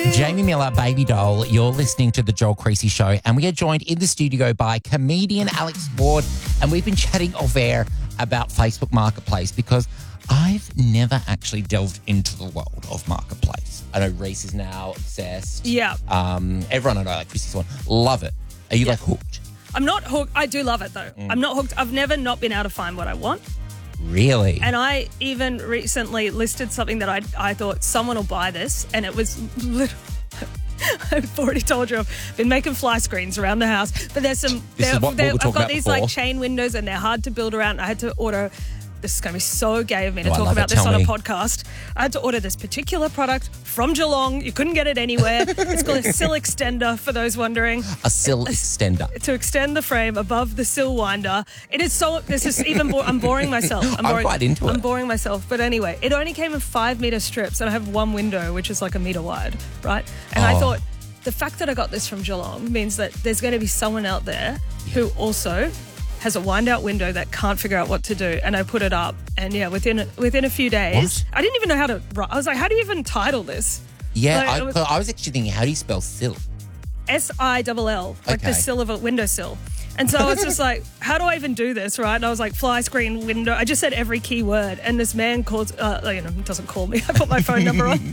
Jamie Miller, Baby Doll. You're listening to The Joel Creasy Show, and we are joined in the studio by comedian Alex Ward, and we've been chatting off air about Facebook Marketplace because I've never actually delved into the world of Marketplace. I know Reese is now obsessed. Yeah. Everyone I know, like Chrissy's one, love it. Are you like hooked? I'm not hooked. I do love it though. I'm not hooked. I've never not been able to find what I want. Really? And I even recently listed something that I thought someone will buy this, and it was literally, I've already told you I've been making fly screens around the house, but there's some. This is what we were talking I've got about these before. like chain windows, and they're hard to build around. I had to order. This is going to be so gay of me to Oh, I talk love about it. this Tell on me. a podcast. I had to order this particular product from Geelong. You couldn't get it anywhere. It's called a sill extender, for those wondering. A sill extender. To extend the frame above the sill winder. It is so, this is even, I'm boring myself. I'm quite into it. I'm boring myself. But anyway, it only came in 5 metre strips, and I have one window, which is like a metre wide, right? And I thought, the fact that I got this from Geelong means that there's going to be someone out there who also has a wind-out window that can't figure out what to do. And I put it up, and yeah, within a few days, What? I didn't even know how to write. I was like, how do you even title this? Yeah, Like, I was actually thinking, how do you spell sill? SILL, like the Okay. sill of a windowsill. And so I was just like, how do I even do this, right? And I was like, fly screen, window. I just said every key word. And this man calls, doesn't call me. I put my phone number on.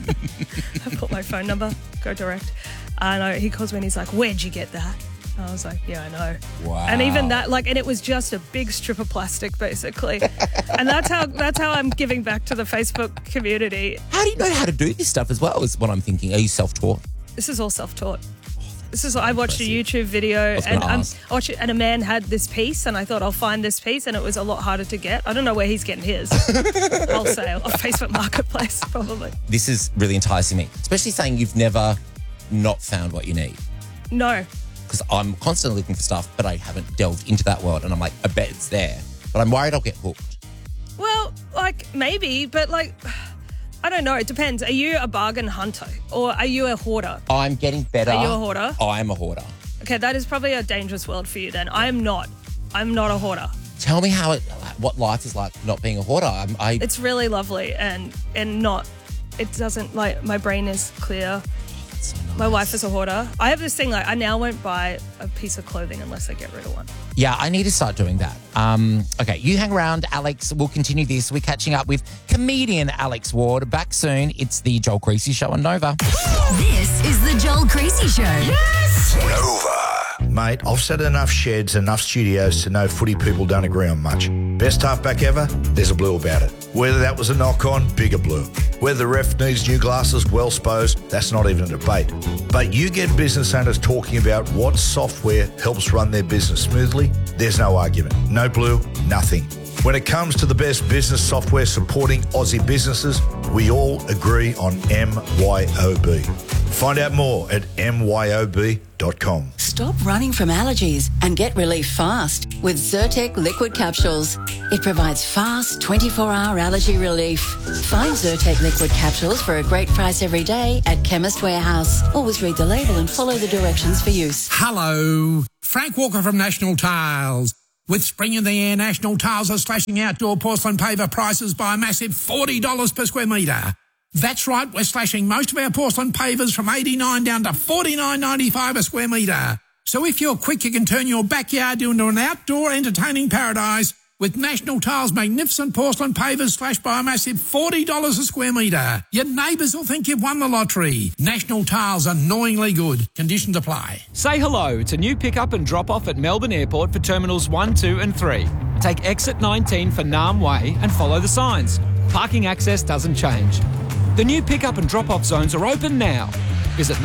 Go direct. And he calls me and he's like, where'd you get that? And I was like, yeah, I know. Wow. And even that, like, and it was just a big strip of plastic, basically. And that's how I'm giving back to the Facebook community. How do you know how to do this stuff as well, is what I'm thinking. Are you self-taught? This is all self-taught. I watched a YouTube video was and gonna ask. I watched it, and a man had this piece, and I thought I'll find this piece, and it was a lot harder to get. I don't know where he's getting his. Wholesale or Facebook Marketplace, probably. This is really enticing me, especially saying you've never not found what you need. No. Because I'm constantly looking for stuff, but I haven't delved into that world, and I'm like, I bet it's there. But I'm worried I'll get hooked. Well, like, maybe, but like, I don't know. It depends. Are you a bargain hunter or are you a hoarder? I'm getting better. Are you a hoarder? I'm a hoarder. Okay, that is probably a dangerous world for you then. I am not. I'm not a hoarder. Tell me what life is like not being a hoarder. It's really lovely and not, it doesn't, like, my brain is clear. So nice. My wife is a hoarder. I have this thing, like, I now won't buy a piece of clothing unless I get rid of one. Yeah, I need to start doing that. Okay, you hang around, Alex. We'll continue this. We're catching up with comedian Alex Ward. Back soon. It's the Joel Creasy Show on Nova. This is the Joel Creasy Show. Yes! Nova. Mate, I've set enough sheds, enough studios to know footy people don't agree on much. Best halfback ever? There's a blue about it. Whether that was a knock-on, bigger blue. Whether the ref needs new glasses, well supposed, that's not even a debate. But you get business owners talking about what software helps run their business smoothly, there's no argument. No blue, nothing. When it comes to the best business software supporting Aussie businesses, we all agree on MYOB. Find out more at myob.com. Stop running from allergies and get relief fast with Zyrtec liquid capsules. It provides fast 24-hour allergy relief. Find Zyrtec liquid capsules for a great price every day at Chemist Warehouse. Always read the label and follow the directions for use. Hello, Frank Walker from National Tiles. With spring in the air, National Tiles are slashing outdoor porcelain paver prices by a massive $40 per square metre. That's right, we're slashing most of our porcelain pavers from $89 down to $49.95 a square metre. So if you're quick, you can turn your backyard into an outdoor entertaining paradise with National Tiles' magnificent porcelain pavers slashed by a massive $40 a square metre. Your neighbours will think you've won the lottery. National Tiles, annoyingly good. Conditions apply. Say hello to new pick-up and drop-off at Melbourne Airport for Terminals 1, 2 and 3. Take exit 19 for Nam Way and follow the signs. Parking access doesn't change. The new pick-up and drop-off zones are open now. Visit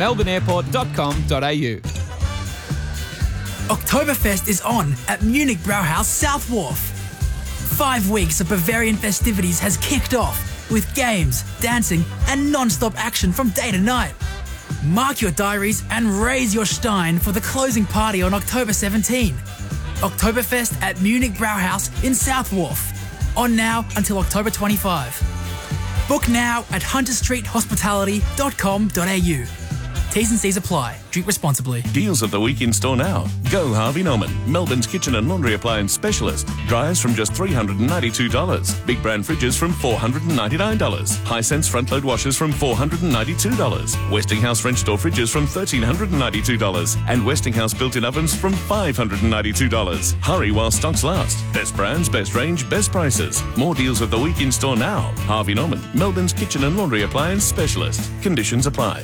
melbourneairport.com.au. Oktoberfest is on at Munich Brauhaus South Wharf. 5 weeks of Bavarian festivities has kicked off with games, dancing and non-stop action from day to night. Mark your diaries and raise your stein for the closing party on October 17. Oktoberfest at Munich Brauhaus in South Wharf. On now until October 25. Book now at hunterstreethospitality.com.au. T's and C's apply. Drink responsibly. Deals of the week in store now. Go Harvey Norman, Melbourne's kitchen and laundry appliance specialist. Dryers from just $392. Big brand fridges from $499. Hisense front load washers from $492. Westinghouse French door fridges from $1,392. And Westinghouse built-in ovens from $592. Hurry while stocks last. Best brands, best range, best prices. More deals of the week in store now. Harvey Norman, Melbourne's kitchen and laundry appliance specialist. Conditions apply.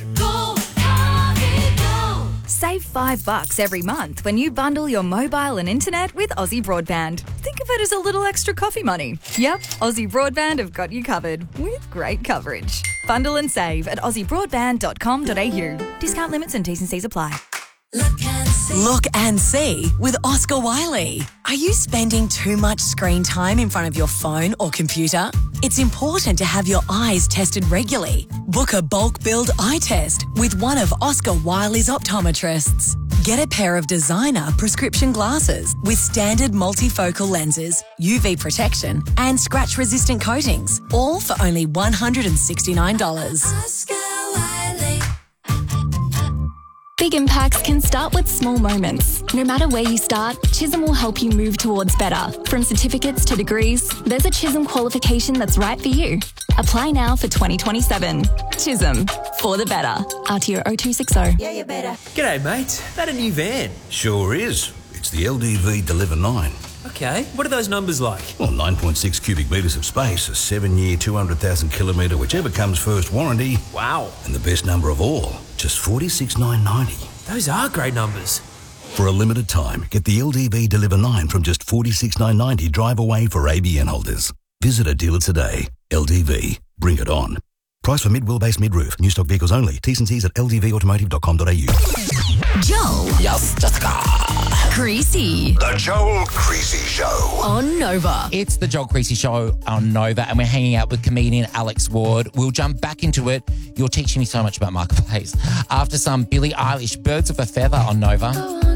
Save $5 every month when you bundle your mobile and internet with Aussie Broadband. Think of it as a little extra coffee money. Yep, Aussie Broadband have got you covered with great coverage. Bundle and save at aussiebroadband.com.au. Discount limits and T's and C's apply. Look and see with Oscar Wiley. Are you spending too much screen time in front of your phone or computer? It's important to have your eyes tested regularly. Book a bulk billed eye test with one of Oscar Wiley's optometrists. Get a pair of designer prescription glasses with standard multifocal lenses, UV protection and scratch-resistant coatings, all for only $169. Oscar Wiley. Big impacts can start with small moments. No matter where you start, Chisholm will help you move towards better. From certificates to degrees, there's a Chisholm qualification that's right for you. Apply now for 2027. Chisholm, for the better. RTO 0260. Yeah, you better. G'day, mate. That a new van? Sure is. It's the LDV Deliver 9. Okay, what are those numbers like? Well, 9.6 cubic metres of space, a 7-year, 200,000 kilometre, whichever comes first warranty. Wow. And the best number of all, just $46,990. Those are great numbers. For a limited time, get the LDV Deliver 9 from just $46,990 drive away for ABN holders. Visit a dealer today. LDV. Bring it on. Price for mid-wheelbase mid-roof. New stock vehicles only. T's and C's at ldvautomotive.com.au. Joel. Yes, Jessica. Creasy. The Joel Creasy Show. On Nova. It's the Joel Creasy Show on Nova, and we're hanging out with comedian Alex Ward. We'll jump back into it. You're teaching me so much about Marketplace. After some Billie Eilish, Birds of a Feather on Nova.